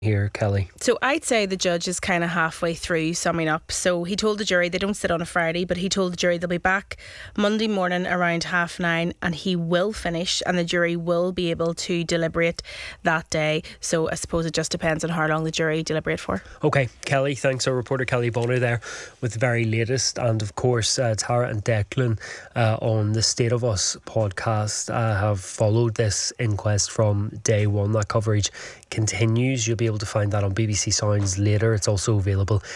here, Kelly? So I'd say the judge is kind of halfway through summing up. So he told the jury they don't sit on a Friday, but he told the jury they'll be back Monday morning around 9:30, and he will finish, and the jury will be able to deliberate that day. So I suppose it just depends on how long the jury deliberate for. Okay, Kelly, thanks. Our reporter Kelly Bonner there with the very latest. And of course, Tara and Declan on the State of Us podcast have followed this inquest from day one. That coverage continues. You'll be able to find that on BBC Sounds later. It's also available